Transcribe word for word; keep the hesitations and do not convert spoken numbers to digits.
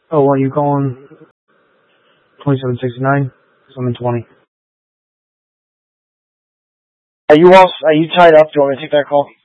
Oh, well, you calling twenty-seven sixty-nine? I'm in twenty. Are you all, are you tied up? Do you want me to take that call?